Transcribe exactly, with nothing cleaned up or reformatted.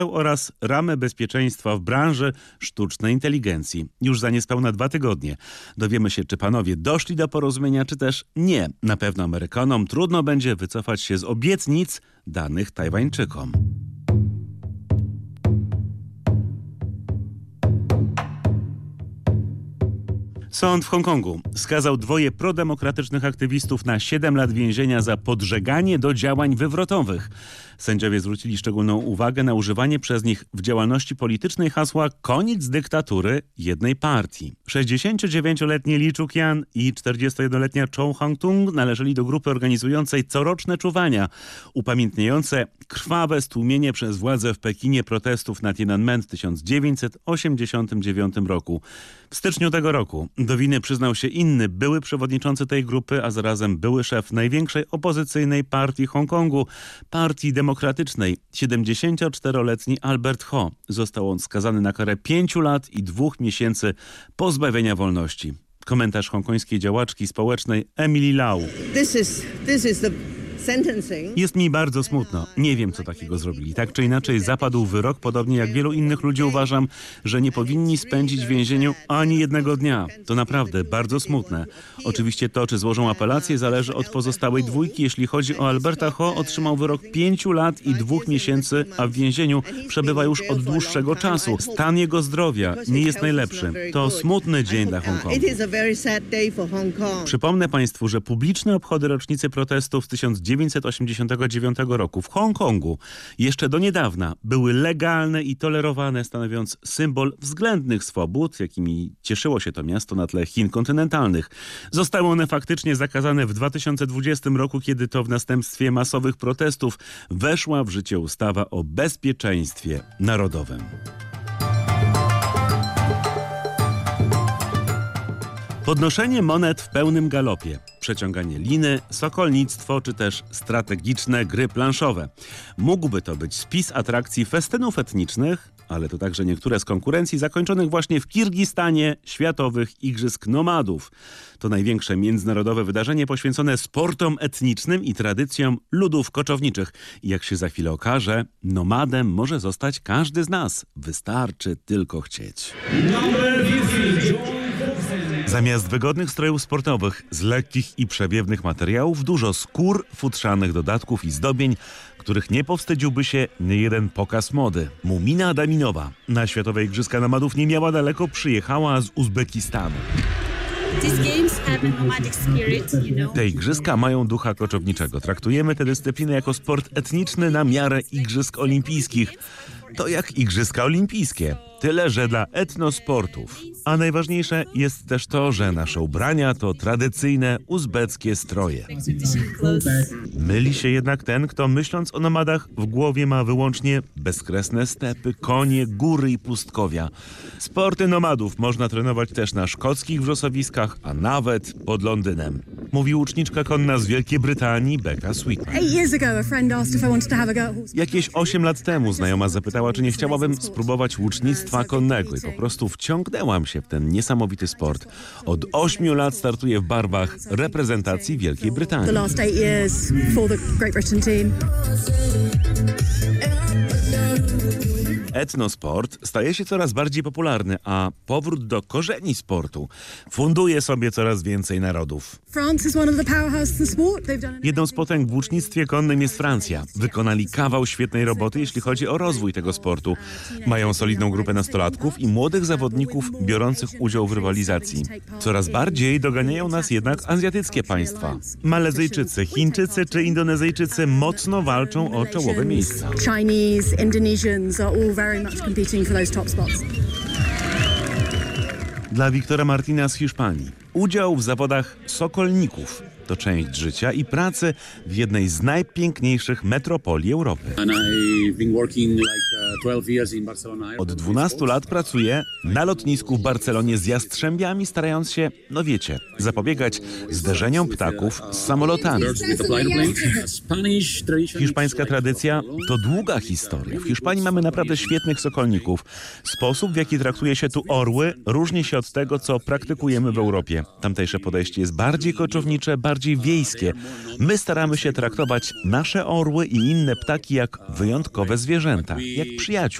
oraz ramę bezpieczeństwa w branży sztucznej inteligencji. Już za niespełna dwa tygodnie dowiemy się, czy panowie doszli do porozumienia, czy też nie. Na pewno Amerykanom trudno będzie wycofać się z obietnic danych Tajwańczykom. Sąd w Hongkongu skazał dwoje prodemokratycznych aktywistów na siedem lat więzienia za podżeganie do działań wywrotowych. Sędziowie zwrócili szczególną uwagę na używanie przez nich w działalności politycznej hasła "koniec dyktatury jednej partii". sześćdziesięciodziewięcioletni Lee Chuk-yan i czterdziestojednoletnia Chow Hang-tung należeli do grupy organizującej coroczne czuwania, upamiętniające krwawe stłumienie przez władze w Pekinie protestów na Tiananmen w tysiąc dziewięćset osiemdziesiątym dziewiątym roku. W styczniu tego roku do winy przyznał się inny były przewodniczący tej grupy, a zarazem były szef największej opozycyjnej partii Hongkongu, Partii Demokratycznej. siedemdziesięcioczteroletni Albert Ho. Został on skazany na karę pięciu lat i dwóch miesięcy pozbawienia wolności. Komentarz hongkońskiej działaczki społecznej Emily Lau. This is, this is the... Jest mi bardzo smutno. Nie wiem, co takiego zrobili. Tak czy inaczej zapadł wyrok. Podobnie jak wielu innych ludzi uważam, że nie powinni spędzić w więzieniu ani jednego dnia. To naprawdę bardzo smutne. Oczywiście to, czy złożą apelację, zależy od pozostałej dwójki. Jeśli chodzi o Alberta Ho, otrzymał wyrok pięciu lat i dwóch miesięcy, a w więzieniu przebywa już od dłuższego czasu. Stan jego zdrowia nie jest najlepszy. To smutny dzień dla Hongkongu. Przypomnę Państwu, że publiczne obchody rocznicy protestów z tysiąc dziewięćset osiemdziesiątego dziewiątego roku w Hongkongu jeszcze do niedawna były legalne i tolerowane, stanowiąc symbol względnych swobód, jakimi cieszyło się to miasto na tle Chin kontynentalnych. Zostały one faktycznie zakazane w dwa tysiące dwudziestym roku, kiedy to w następstwie masowych protestów weszła w życie ustawa o bezpieczeństwie narodowym. Podnoszenie monet w pełnym galopie, przeciąganie liny, sokolnictwo czy też strategiczne gry planszowe. Mógłby to być spis atrakcji festynów etnicznych, ale to także niektóre z konkurencji zakończonych właśnie w Kirgistanie Światowych Igrzysk Nomadów. To największe międzynarodowe wydarzenie poświęcone sportom etnicznym i tradycjom ludów koczowniczych. I jak się za chwilę okaże, nomadem może zostać każdy z nas. Wystarczy tylko chcieć. Zamiast wygodnych strojów sportowych z lekkich i przewiewnych materiałów dużo skór, futrzanych dodatków i zdobień, których nie powstydziłby się niejeden pokaz mody. Mumina Adaminowa na Światowe Igrzyska Nomadów nie miała daleko, przyjechała z Uzbekistanu. Te igrzyska mają ducha koczowniczego. Traktujemy tę dyscyplinę jako sport etniczny na miarę igrzysk olimpijskich. To jak igrzyska olimpijskie, tyle że dla etnosportów. A najważniejsze jest też to, że nasze ubrania to tradycyjne uzbeckie stroje. Myli się jednak ten, kto myśląc o nomadach w głowie ma wyłącznie bezkresne stepy, konie, góry i pustkowia. Sporty nomadów można trenować też na szkockich wrzosowiskach, a nawet pod Londynem. Mówi uczniczka konna z Wielkiej Brytanii Becca Sweetman. Jakieś osiem lat temu znajoma zapytała, czy nie chciałabym spróbować łucznictwa konnego i po prostu wciągnęłam się w ten niesamowity sport. Od ośmiu lat startuję w barwach reprezentacji Wielkiej Brytanii. Etnosport staje się coraz bardziej popularny, a powrót do korzeni sportu funduje sobie coraz więcej narodów. Jedną z potęg w łucznictwie konnym jest Francja. Wykonali kawał świetnej roboty, jeśli chodzi o rozwój tego sportu. Mają solidną grupę nastolatków i młodych zawodników biorących udział w rywalizacji. Coraz bardziej doganiają nas jednak azjatyckie państwa. Malezyjczycy, Chińczycy czy Indonezyjczycy mocno walczą o czołowe miejsca. Very much competing for those top spots. Dla Wiktora Martina z Hiszpanii udział w zawodach sokolników to część życia i pracy w jednej z najpiękniejszych metropolii Europy. Od dwunastu lat pracuję na lotnisku w Barcelonie z jastrzębiami, starając się, no wiecie, zapobiegać zderzeniom ptaków z samolotami. Hiszpańska tradycja to długa historia. W Hiszpanii mamy naprawdę świetnych sokolników. Sposób, w jaki traktuje się tu orły, różni się od tego, co praktykujemy w Europie. Tamtejsze podejście jest bardziej koczownicze, bardziej wiejskie. My staramy się traktować nasze orły i inne ptaki jak wyjątkowe zwierzęta, jak przyjaciół. przyjaciół.